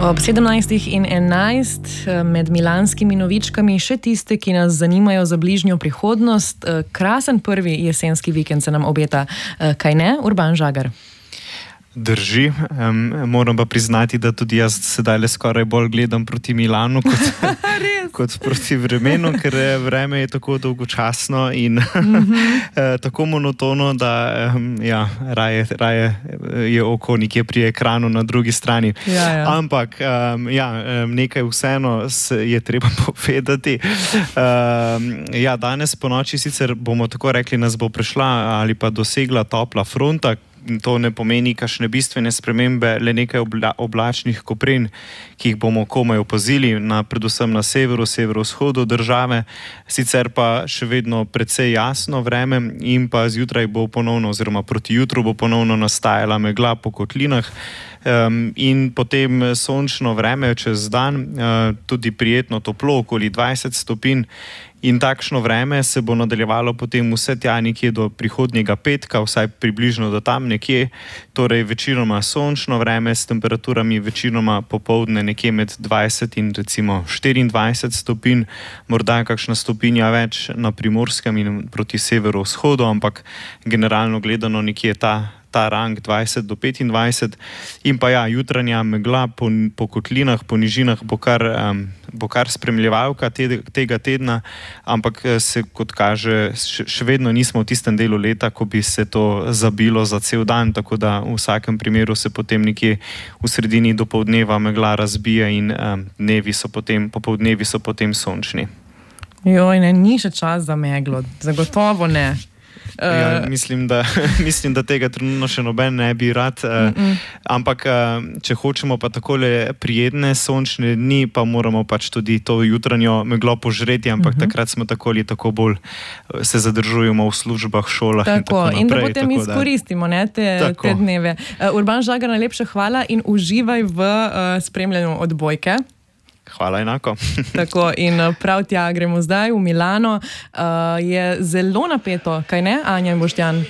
Ob 17:11 med milanskimi novičkami še tiste, ki nas zanimajo za bližnjo prihodnost. Krasen prvi jesenski vikend se nam obeta, kaj ne, Urban Žagar? Drži, moram pa priznati, da tudi jaz sedaj le skoraj bolj gledam proti Milanu kot proti vremenu, ker vreme je tako dolgočasno in tako monotono, da raje je oko nekje pri ekranu na drugi strani. Ja. Ampak nekaj vseeno je treba povedati. Danes po noči sicer bomo tako rekli, nas bo prišla ali pa dosegla topla fronta. To ne pomeni kakšne bistvene spremembe, le nekaj oblačnih koprin, ki jih bomo komaj opazili, predvsem na severovzhodu države. Sicer pa še vedno precej jasno vreme in pa zjutraj bo ponovno oziroma proti jutru bo ponovno nastajala megla po kotlinah. In potem sončno vreme čez dan, tudi prijetno toplo, okoli 20 stopinj. In takšno vreme se bo nadaljevalo potem vse tja nekje do prihodnjega petka, vsaj približno do tam nekje. Torej večinoma sončno vreme s temperaturami večinoma popoldne nekje med 20 in recimo 24 stopinj, morda kakšna stopinja več na Primorskem in proti severovzhodu, ampak generalno gledano nekje ta rang 20 do 25. In pa jutranja megla po kotlinah, po nižinah bo kar spremljevalka tega tedna, ampak se kot kaže, še vedno nismo v tistem delu leta, ko bi se to zabilo za cel dan, tako da v vsakem primeru se potem nekje v sredini dopoldneva megla razbija in popoldnevi so potem sončni. Joj, ni še čas za meglo, zagotovo ne. Mislim, da tega trenutno še noben ne bi rad, ampak če hočemo pa takole prijetne sončne dni, pa moramo pač tudi to jutranjo meglo požreti, ampak takrat smo tako ali tako bolj se zadržujemo v službah, šolah in tako naprej. In da potem izkoristimo te dneve. Urban Žagar, najlepša hvala in uživaj v spremljanju odbojke. Hvala enako. Tako, in prav tja gremo zdaj v Milano. Je zelo napeto, kaj ne, Anja in Boštjan?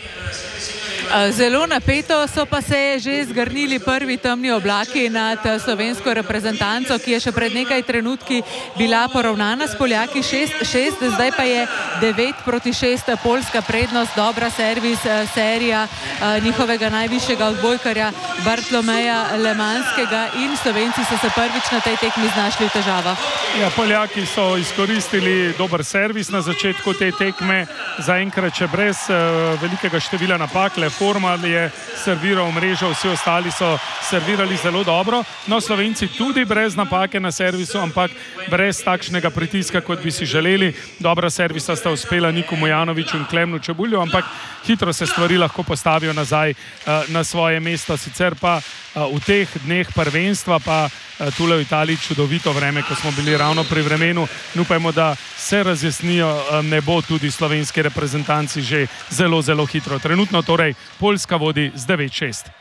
Zelo napeto, so pa se že zgrnili prvi temni oblaki nad slovensko reprezentanco, ki je še pred nekaj trenutki bila poravnana s Poljaki 6-6, zdaj pa je 9-6 poljska prednost, dobra serija njihovega najvišjega odbojkarja Bartlomeja Lemanskega in Slovenci so se prvič na tej tekmi znašli v težavah. Poljaki so izkoristili dober servis na začetku te tekme, zaenkrat še brez velikega števila napak. Forma je serviral mrežo, vsi ostali so servirali zelo dobro. No, Slovenci tudi brez napake na servisu, ampak brez takšnega pritiska, kot bi si želeli. Dobra servisa sta uspela Niku Mujanoviću in Klemnu Čebulju, ampak hitro se stvari lahko postavijo nazaj na svoje mesto. Sicer pa v teh dneh prvenstva pa tule v Italiji čudovito vreme, ko smo bili ravno pri vremenu. Upajmo, da se razjasnijo nebo tudi slovenski reprezentanci že zelo, zelo hitro. Trenutno torej Poljska vodi z 9-6.